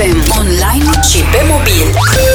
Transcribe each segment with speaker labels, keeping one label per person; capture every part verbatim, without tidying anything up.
Speaker 1: M, online și pe mobil.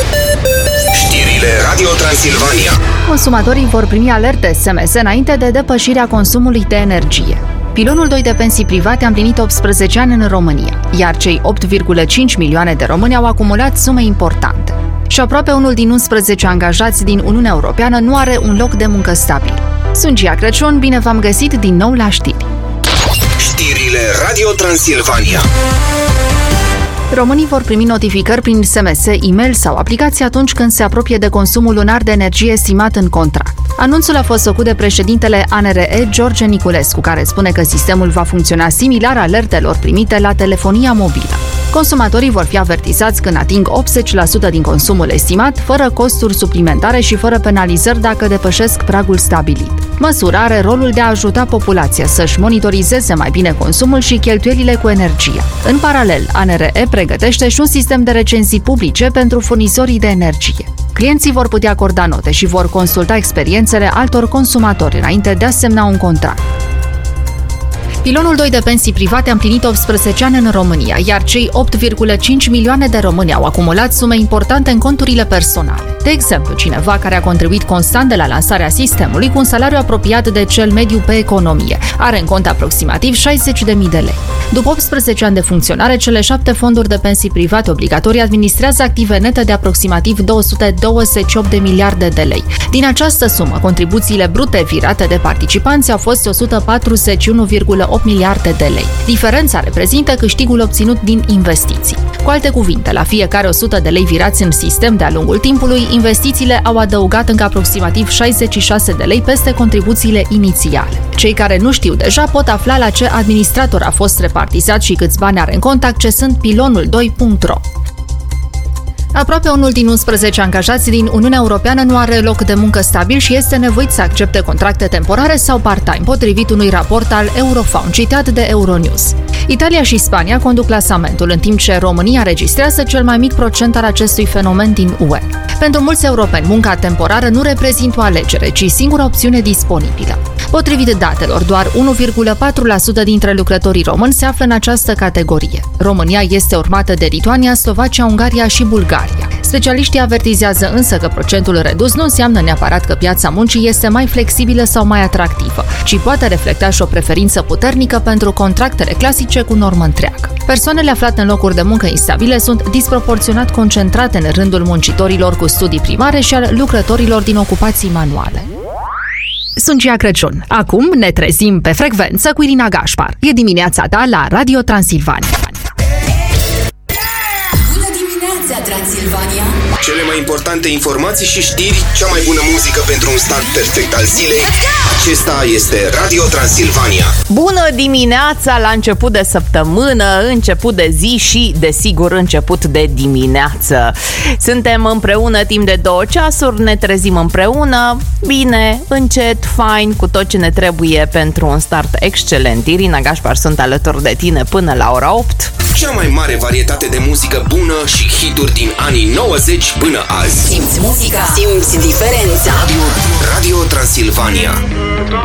Speaker 2: Știrile Radio Transilvania.
Speaker 3: Consumatorii vor primi alerte S M S înainte de depășirea consumului de energie. Pilonul doi de pensii private a împlinit optsprezece ani în România, iar cei opt virgulă cinci milioane de români au acumulat sume importante. Și aproape unul din unsprezece angajați din Uniunea Europeană nu are un loc de muncă stabil. Sunt Gia Crăciun, bine v-am găsit din nou la știri.
Speaker 2: Știrile Radio Transilvania.
Speaker 3: Românii vor primi notificări prin S M S, e-mail sau aplicație atunci când se apropie de consumul lunar de energie estimat în contract. Anunțul a fost făcut de președintele A N R E, George Niculescu, care spune că sistemul va funcționa similar alertelor primite la telefonia mobilă. Consumatorii vor fi avertizați când ating optzeci la sută din consumul estimat, fără costuri suplimentare și fără penalizări dacă depășesc pragul stabilit. Măsura are rolul de a ajuta populația să-și monitorizeze mai bine consumul și cheltuielile cu energie. În paralel, A N R E pregătește și un sistem de recenzii publice pentru furnizorii de energie. Clienții vor putea acorda note și vor consulta experiențele altor consumatori înainte de a semna un contract. Pilonul doi de pensii private a împlinit optsprezece ani în România, iar cei opt virgulă cinci milioane de români au acumulat sume importante în conturile personale. De exemplu, cineva care a contribuit constant de la lansarea sistemului cu un salariu apropiat de cel mediu pe economie are în cont aproximativ șaizeci de mii de lei. După optsprezece ani de funcționare, cele șapte fonduri de pensii private obligatorii administrează active nete de aproximativ două sute douăzeci și opt de miliarde de lei. Din această sumă, contribuțiile brute virate de participanți au fost o sută patruzeci și unu virgulă opt miliarde de lei. Diferența reprezintă câștigul obținut din investiții. Cu alte cuvinte, la fiecare o sută de lei virați în sistem de-a lungul timpului, investițiile au adăugat încă aproximativ șaizeci și șase de lei peste contribuțiile inițiale. Cei care nu știu deja pot afla la ce administrator a fost repartizat și câți bani are în cont accesând pilonul doi punct ro. Aproape unul din unsprezece angajați din Uniunea Europeană nu are loc de muncă stabil și este nevoit să accepte contracte temporare sau part-time, potrivit unui raport al Eurofound, citat de Euronews. Italia și Spania conduc clasamentul, în timp ce România înregistrează cel mai mic procent al acestui fenomen din U E. Pentru mulți europeni, munca temporară nu reprezintă o alegere, ci singura opțiune disponibilă. Potrivit datelor, doar unu virgulă patru la sută dintre lucrătorii români se află în această categorie. România este urmată de Lituania, Slovacia, Ungaria și Bulgaria. Specialiștii avertizează însă că procentul redus nu înseamnă neapărat că piața muncii este mai flexibilă sau mai atractivă, ci poate reflecta și o preferință puternică pentru contractele clasice cu normă întreagă. Persoanele aflate în locuri de muncă instabile sunt disproporționat concentrate în rândul muncitorilor cu studii primare și al lucrătorilor din ocupații manuale. Sunt Gia Crăciun. Acum ne trezim pe frecvență cu Irina Gașpar. E dimineața ta la Radio Transilvania.
Speaker 1: Bună dimineața, Transilvania!
Speaker 2: Cele mai importante informații și știri, cea mai bună muzică pentru un start perfect al zilei. Acesta este Radio Transilvania.
Speaker 4: Bună dimineața la început de săptămână, început de zi și, desigur, început de dimineață. Suntem împreună timp de două ceasuri, ne trezim împreună, bine, încet, fain, cu tot ce ne trebuie pentru un start excelent. Irina Gașpar sunt alături de tine până la ora opt.
Speaker 2: Cea mai mare varietate de muzică bună și hituri din anii nouăzeci până azi.
Speaker 1: Simți muzica, simți diferența.
Speaker 2: Radio, Radio Transilvania.